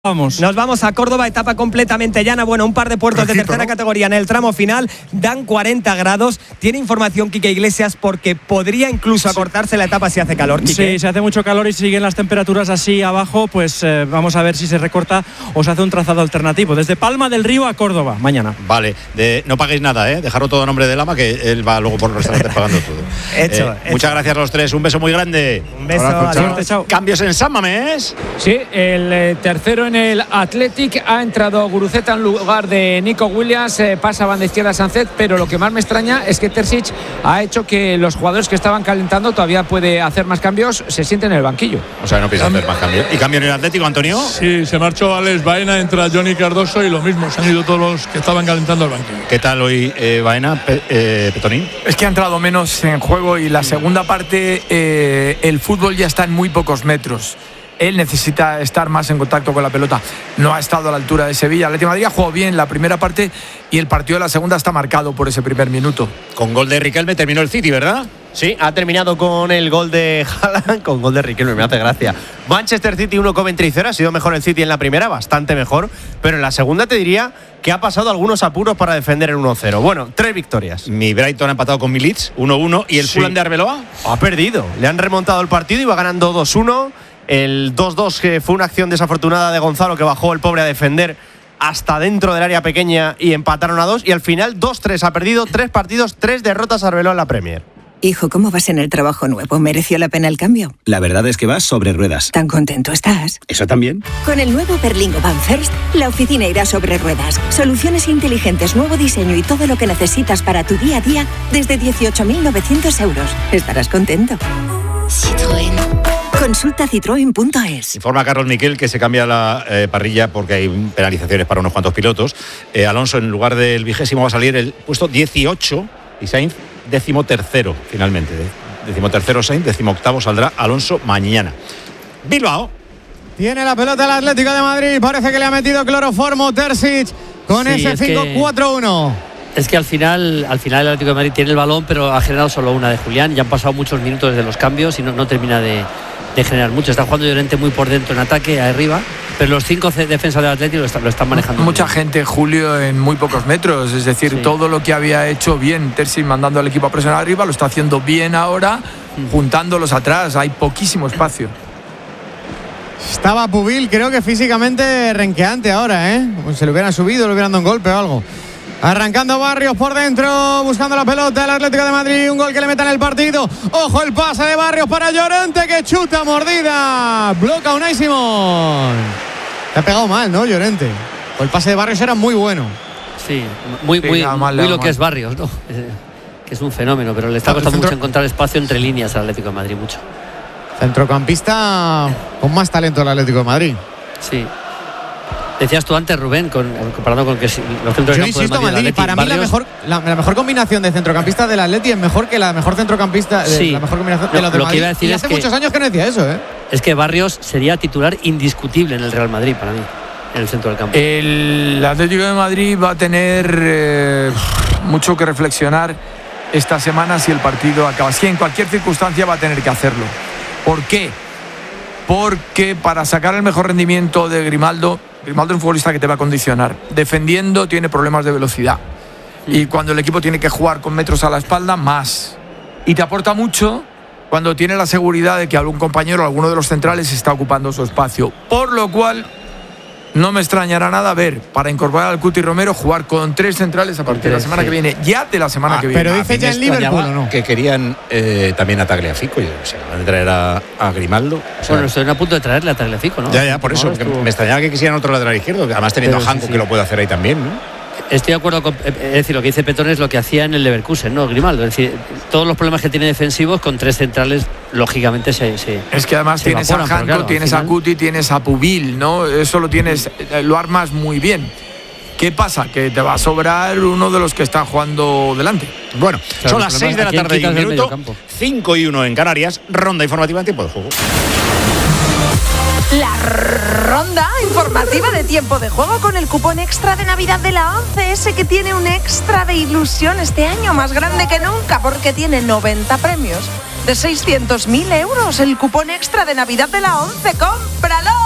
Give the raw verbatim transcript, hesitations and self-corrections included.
Vamos. Nos vamos a Córdoba, etapa completamente llana. Bueno, un par de puertos de tercera ¿no? categoría en el tramo final. Dan cuarenta grados. Tiene información Quique Iglesias porque podría incluso acortarse la etapa si hace calor, Quique. Sí, si hace mucho calor y siguen las temperaturas así abajo, pues eh, vamos a ver si se recorta o se hace un trazado alternativo. Desde Palma del Río a Córdoba, mañana. Vale, de, no paguéis nada, ¿eh? Dejarlo todo a nombre de Lama, que él va luego por los restaurantes pagando todo. Hecho, eh, hecho. Muchas gracias a los tres. Un beso muy grande. Un beso. Abrazo, chao. Suerte, chao. Cambios en San Mamés. Sí, el eh, tercero en el Athletic ha entrado Guruceta en lugar de Nico Williams, eh, pasa banda izquierda Sánchez, pero lo que más me extraña es que Terzic ha hecho que los jugadores que estaban calentando, todavía puede hacer más cambios, se sienten en el banquillo. O sea, no piensa hacer más cambios. ¿Y cambio en el Atlético, Antonio? Sí, se marchó Alex Baena, entra Johnny Cardoso y lo mismo, se han ido todos los que estaban calentando el banquillo. ¿Qué tal hoy, eh, Baena, Pe, eh, Petonín? Es que ha entrado menos en juego y la segunda parte eh, el fútbol ya está en muy pocos metros. Él necesita estar más en contacto con la pelota. No ha estado a la altura de Sevilla. El Atlético de Madrid ha jugado bien la primera parte y el partido de la segunda está marcado por ese primer minuto. Con gol de Riquelme terminó el City, ¿verdad? Sí, ha terminado con el gol de Haaland, con gol de Riquelme, me hace gracia. Manchester City uno, Coventry cero, ha sido mejor el City en la primera, bastante mejor, pero en la segunda te diría que ha pasado algunos apuros para defender el uno cero. Bueno, tres victorias. Mi Brighton ha empatado con mi Leeds, uno uno, y el sí. Fulham de Arbeloa ha perdido. Le han remontado el partido y va ganando dos uno. El dos dos, que fue una acción desafortunada de Gonzalo, que bajó el pobre a defender hasta dentro del área pequeña y empataron a dos. Y al final dos tres, ha perdido tres partidos, tres derrotas Arbeloa en la Premier. Hijo, ¿cómo vas en el trabajo nuevo? ¿Mereció la pena el cambio? La verdad es que vas sobre ruedas. ¿Tan contento estás? ¿Eso también? Con el nuevo Berlingo Van First, la oficina irá sobre ruedas. Soluciones inteligentes, nuevo diseño y todo lo que necesitas para tu día a día desde dieciocho mil novecientos euros. Estarás contento. Citroën. Consulta citroen punto es. Informa Carlos Miquel que se cambia la eh, parrilla porque hay penalizaciones para unos cuantos pilotos. Eh, Alonso, en lugar del vigésimo, va a salir el puesto dieciocho y Sainz décimo tercero, finalmente. Décimo tercero Sainz, décimo octavo saldrá Alonso mañana. Bilbao. Tiene la pelota el Atlético de Madrid. Parece que le ha metido cloroformo Terzic con sí, ese cinco cuatro uno. Es que al final, al final el Atlético de Madrid tiene el balón, pero ha generado solo una de Julián. Ya han pasado muchos minutos desde los cambios y no, no termina de, de generar mucho. Está jugando Llorente muy por dentro en ataque, arriba, pero los cinco defensas del Atlético lo, está, lo están manejando. Mucha gente, Julio, en muy pocos metros. Es decir, sí. todo lo que había hecho bien Terzic mandando al equipo a presionar arriba, lo está haciendo bien ahora, mm. juntándolos atrás. Hay poquísimo espacio. Estaba Pubil, creo que físicamente renqueante ahora, ¿eh? Pues se le hubieran subido, le hubieran dado un golpe o algo. Arrancando Barrios por dentro, buscando la pelota el Atlético de Madrid, un gol que le meta en el partido. Ojo el pase de Barrios para Llorente, que chuta, mordida, bloca Unai Simón. Te ha pegado mal, ¿no, Llorente? O el pase de Barrios era muy bueno. Sí, muy, muy, sí, mal, muy lo mal. Que es Barrios, ¿no? Que es un fenómeno, pero le está costando centro... mucho encontrar espacio entre líneas al Atlético de Madrid, mucho. Centrocampista con más talento el Atlético de Madrid. Sí. Decías tú antes, Rubén, con, comparando con que los centros Yo de campo insisto, de Madrid, Maldini, para mí la mejor, la, la mejor combinación de centrocampistas del Atleti es mejor que la mejor centrocampista, sí. la mejor combinación no, de los de lo Madrid. Que iba a decir y es hace que, muchos años que no decía eso, ¿eh? Es que Barrios sería titular indiscutible en el Real Madrid para mí, en el centro del campo. El Atlético de Madrid va a tener eh, mucho que reflexionar esta semana si el partido acaba. Si en cualquier circunstancia va a tener que hacerlo. ¿Por qué? Porque para sacar el mejor rendimiento de Grimaldo, Grimaldo es un futbolista que te va a condicionar. Defendiendo tiene problemas de velocidad. Y cuando el equipo tiene que jugar con metros a la espalda, más. Y te aporta mucho cuando tiene la seguridad de que algún compañero, alguno de los centrales, está ocupando su espacio. Por lo cual, no me extrañará nada ver, para incorporar al Cuti Romero, jugar con tres centrales a partir de la semana sí. que viene. Ya de la semana ah, que viene. Pero dice ya en Liverpool, ¿o no? Que querían eh, también a Tagliafico. O sea, van a traer a, a Grimaldo. O sea, bueno, estoy a punto de traerle a Tagliafico, ¿no? Ya, ya, por eso. No, estuvo... Me extrañaba que quisieran otro lateral izquierdo. Además, teniendo pero, a Hanko, sí, sí. que lo puede hacer ahí también, ¿no? Estoy de acuerdo con, es decir, lo que dice Petón es lo que hacía en el Leverkusen, ¿no? Grimaldo, es decir, todos los problemas que tiene defensivos con tres centrales, lógicamente se, se es que además tienes evaporan, a Hanko, claro, tienes final... a Cuti, tienes a Pubil, ¿no? Eso lo tienes, lo armas muy bien. ¿Qué pasa? Que te va a sobrar uno de los que están jugando delante. Bueno, claro, son las seis de la tarde y un minuto, cinco y uno en Canarias, ronda informativa en tiempo de juego. La ronda informativa de tiempo de juego con el cupón extra de Navidad de la ONCE, ese que tiene un extra de ilusión este año más grande que nunca porque tiene noventa premios de seiscientos mil euros. El cupón extra de Navidad de la ONCE, cómpralo.